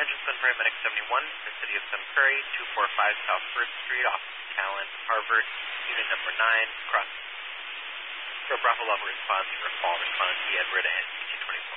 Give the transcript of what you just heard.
attention Sun Paramedic 71, the city of Sun Prairie, 245 South 1st Street, Office Callan, Harvard, unit number 9, cross. For Bravo Level response, for fall response, Edward and CT24.